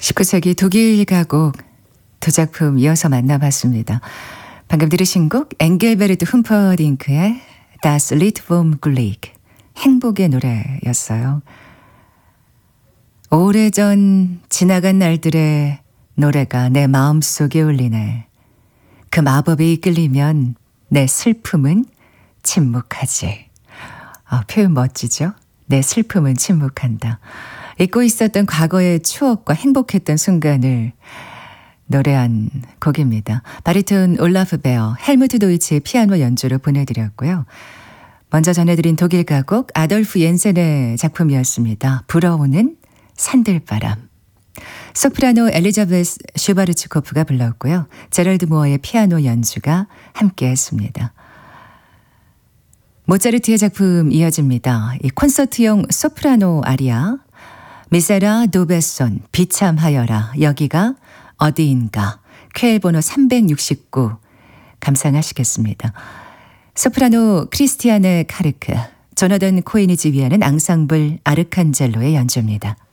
19세기 독일 가곡 두 작품 이어서 만나봤습니다. 방금 들으신 곡 엥겔베르트 흠퍼딩크의 Das Lied vom Glück, 행복의 노래였어요. 오래전 지나간 날들의 노래가 내 마음속에 울리네. 그 마법에 이끌리면 내 슬픔은 침묵하지. 표현 멋지죠? 내 슬픔은 침묵한다. 잊고 있었던 과거의 추억과 행복했던 순간을 노래한 곡입니다. 바리톤 올라프 베어, 헬무트 도이치의 피아노 연주로 보내드렸고요. 먼저 전해드린 독일 가곡 아돌프 옌센의 작품이었습니다. 불어오는 산들바람. 소프라노 엘리자베스 슈바르츠코프가 불렀고요. 제럴드 무어의 피아노 연주가 함께했습니다. 모차르트의 작품 이어집니다. 이 콘서트용 소프라노 아리아 미세라 도베손 비참하여라 여기가 어디인가 쾌엘 번호 369 감상하시겠습니다. 소프라노 크리스티아네 카르크, 조나단 코인이 지휘하는 앙상블 아르칸젤로의 연주입니다.